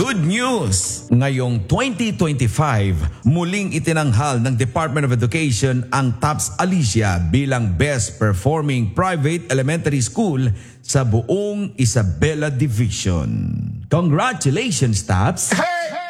Good news! Ngayong 2025, muling itinanghal ng Department of Education ang TAPS Alicia bilang Best Performing Private Elementary School sa buong Isabela Division. Congratulations, TAPS!